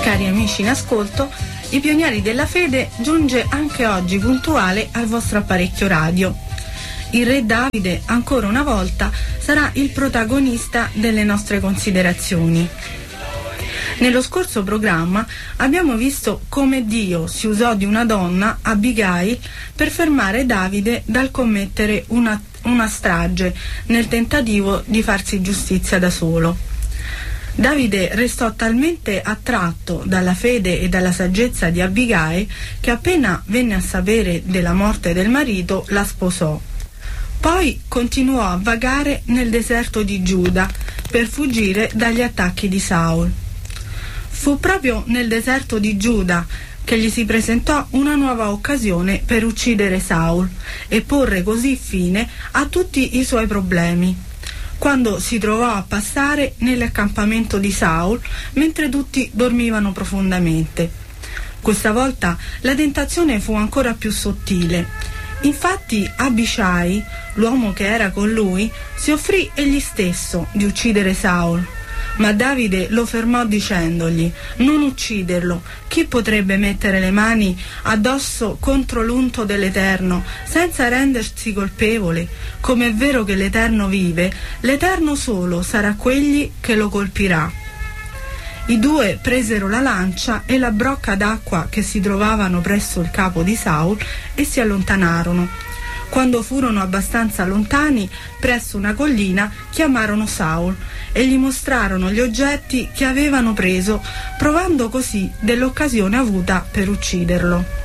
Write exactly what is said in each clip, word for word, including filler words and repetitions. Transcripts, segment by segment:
Cari amici in ascolto, I Pionieri della Fede giunge anche oggi puntuale al vostro apparecchio radio. Il re Davide, ancora una volta, sarà il protagonista delle nostre considerazioni. Nello scorso programma abbiamo visto come Dio si usò di una donna, Abigail, per fermare Davide dal commettere una, una strage nel tentativo di farsi giustizia da solo. Davide restò talmente attratto dalla fede e dalla saggezza di Abigail che appena venne a sapere della morte del marito la sposò. Poi continuò a vagare nel deserto di Giuda per fuggire dagli attacchi di Saul. Fu proprio nel deserto di Giuda che gli si presentò una nuova occasione per uccidere Saul e porre così fine a tutti i suoi problemi, quando si trovò a passare nell'accampamento di Saul mentre tutti dormivano profondamente. Questa volta la tentazione fu ancora più sottile. Infatti Abishai, l'uomo che era con lui, si offrì egli stesso di uccidere Saul, ma Davide lo fermò dicendogli: non ucciderlo, chi potrebbe mettere le mani addosso contro l'unto dell'Eterno senza rendersi colpevole? Come è vero che l'Eterno vive, l'Eterno solo sarà quegli che lo colpirà. I due presero la lancia e la brocca d'acqua che si trovavano presso il capo di Saul e si allontanarono. Quando furono abbastanza lontani, presso una collina, chiamarono Saul e gli mostrarono gli oggetti che avevano preso, provando così dell'occasione avuta per ucciderlo.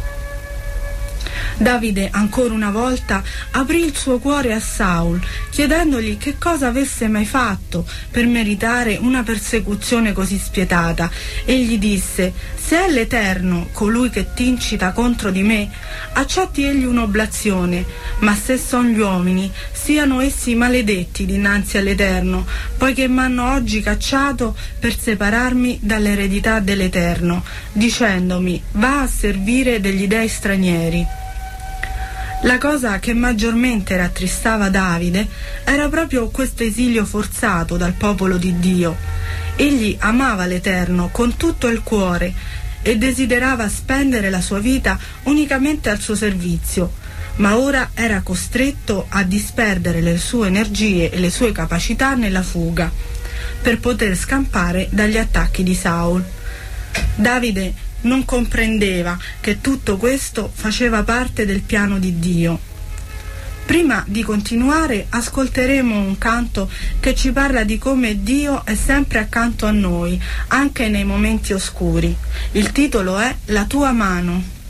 Davide ancora una volta aprì il suo cuore a Saul, chiedendogli che cosa avesse mai fatto per meritare una persecuzione così spietata, e gli disse: se è l'Eterno colui che t'incita contro di me, accetti egli un'oblazione, ma se son gli uomini, siano essi maledetti dinanzi all'Eterno, poiché m'hanno oggi cacciato per separarmi dall'eredità dell'Eterno, dicendomi: va a servire degli dei stranieri. La cosa che maggiormente rattristava Davide era proprio questo esilio forzato dal popolo di Dio. Egli amava l'Eterno con tutto il cuore e desiderava spendere la sua vita unicamente al suo servizio, ma ora era costretto a disperdere le sue energie e le sue capacità nella fuga per poter scampare dagli attacchi di Saul. Davide non comprendeva che tutto questo faceva parte del piano di Dio. Prima di continuare, ascolteremo un canto che ci parla di come Dio è sempre accanto a noi, anche nei momenti oscuri. Il titolo è La tua mano.